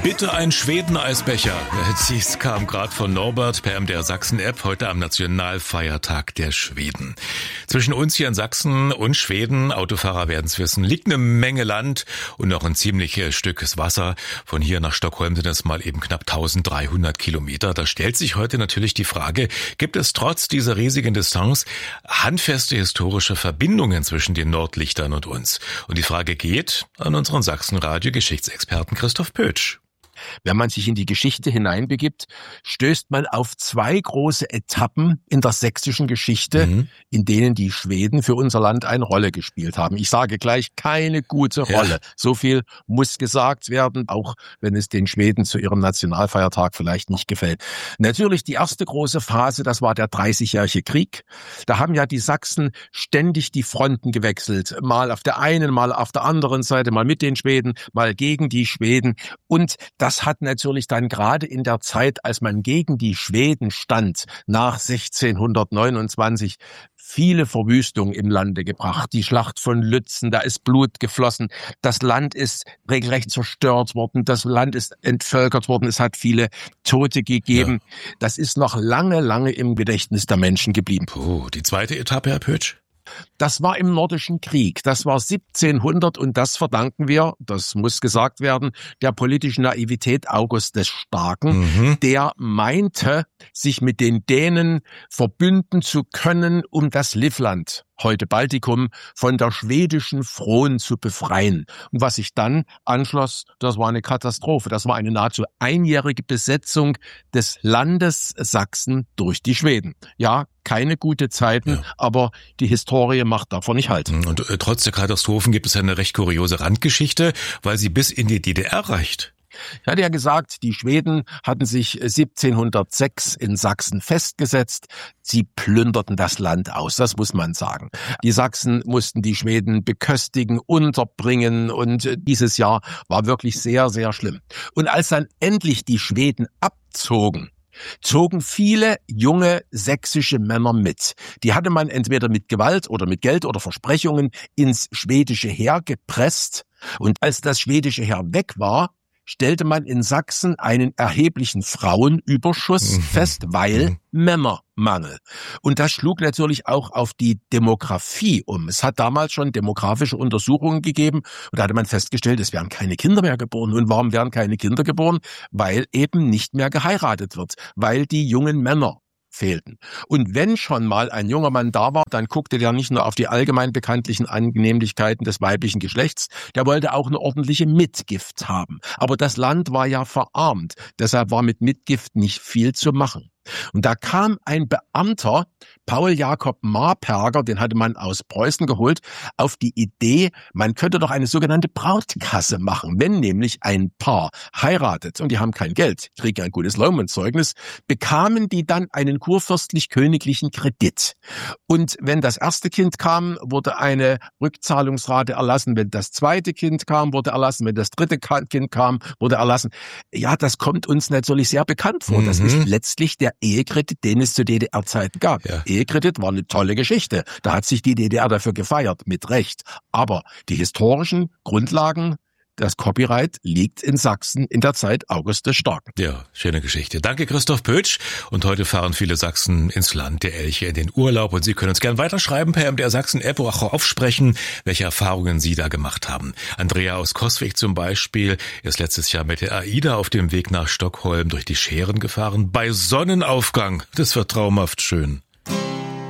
Bitte ein Schweden-Eisbecher. Dies kam gerade von Norbert per MDR Sachsen-App heute am Nationalfeiertag der Schweden. Zwischen uns hier in Sachsen und Schweden, Autofahrer werden es wissen, liegt eine Menge Land und noch ein ziemliches Stückes Wasser. Von hier nach Stockholm sind es mal eben knapp 1300 Kilometer. Da stellt sich heute natürlich die Frage, gibt es trotz dieser riesigen Distanz handfeste historische Verbindungen zwischen den Nordlichtern und uns? Und die Frage geht an unseren Sachsen-Radio-Geschichtsexperten Christoph Pötsch. Wenn man sich in die Geschichte hineinbegibt, stößt man auf zwei große Etappen in der sächsischen Geschichte, in denen die Schweden für unser Land eine Rolle gespielt haben. Ich sage gleich, keine gute Rolle. Ja. So viel muss gesagt werden, auch wenn es den Schweden zu ihrem Nationalfeiertag vielleicht nicht gefällt. Natürlich die erste große Phase, das war der 30-jährige Krieg. Da haben ja die Sachsen ständig die Fronten gewechselt. Mal auf der einen, mal auf der anderen Seite, mal mit den Schweden, mal gegen die Schweden. Und das hat natürlich dann gerade in der Zeit, als man gegen die Schweden stand, nach 1629, viele Verwüstungen im Lande gebracht. Die Schlacht von Lützen, da ist Blut geflossen. Das Land ist regelrecht zerstört worden. Das Land ist entvölkert worden. Es hat viele Tote gegeben. Ja. Das ist noch lange, lange im Gedächtnis der Menschen geblieben. Die zweite Etappe, Herr Pötsch? Das war im Nordischen Krieg. Das war 1700 und das verdanken wir, das muss gesagt werden, der politischen Naivität August des Starken, der meinte, sich mit den Dänen verbünden zu können, um das Livland, heute Baltikum, von der schwedischen Fron zu befreien. Und was sich dann anschloss, das war eine Katastrophe. Das war eine nahezu einjährige Besetzung des Landes Sachsen durch die Schweden. Ja, keine gute Zeiten, aber die Historie macht davon nicht halt. Und trotz der Katastrophen gibt es ja eine recht kuriose Randgeschichte, weil sie bis in die DDR reicht. Ich hatte ja gesagt, die Schweden hatten sich 1706 in Sachsen festgesetzt. Sie plünderten das Land aus, das muss man sagen. Die Sachsen mussten die Schweden beköstigen, unterbringen und dieses Jahr war wirklich sehr, sehr schlimm. Und als dann endlich die Schweden abzogen, zogen viele junge sächsische Männer mit. Die hatte man entweder mit Gewalt oder mit Geld oder Versprechungen ins schwedische Heer gepresst. Und als das schwedische Heer weg war, stellte man in Sachsen einen erheblichen Frauenüberschuss fest, weil Männermangel. Und das schlug natürlich auch auf die Demografie um. Es hat damals schon demografische Untersuchungen gegeben und da hatte man festgestellt, es werden keine Kinder mehr geboren. Und warum werden keine Kinder geboren? Weil eben nicht mehr geheiratet wird, weil die jungen Männer fehlten. Und wenn schon mal ein junger Mann da war, dann guckte der nicht nur auf die allgemein bekanntlichen Annehmlichkeiten des weiblichen Geschlechts, der wollte auch eine ordentliche Mitgift haben. Aber das Land war ja verarmt, deshalb war mit Mitgift nicht viel zu machen. Und da kam ein Beamter, Paul Jakob Marperger, den hatte man aus Preußen geholt, auf die Idee, man könnte doch eine sogenannte Brautkasse machen, wenn nämlich ein Paar heiratet und die haben kein Geld, kriegen ein gutes Lohnzeugnis, bekamen die dann einen kurfürstlich-königlichen Kredit. Und wenn das erste Kind kam, wurde eine Rückzahlungsrate erlassen, wenn das zweite Kind kam, wurde erlassen, wenn das dritte Kind kam, wurde erlassen. Ja, das kommt uns natürlich sehr bekannt vor. Das ist letztlich der Ehekredit, den es zu DDR-Zeiten gab. Ja. Ehekredit war eine tolle Geschichte. Da hat sich die DDR dafür gefeiert, mit Recht. Aber die historischen Grundlagen, das Copyright liegt in Sachsen in der Zeit August des Starken. Ja, schöne Geschichte. Danke, Christoph Pötsch. Und heute fahren viele Sachsen ins Land der Elche in den Urlaub. Und Sie können uns gern weiterschreiben per MDR Sachsen-App, wo auch aufsprechen, welche Erfahrungen Sie da gemacht haben. Andrea aus Coswig zum Beispiel ist letztes Jahr mit der AIDA auf dem Weg nach Stockholm durch die Schären gefahren. Bei Sonnenaufgang. Das war traumhaft schön.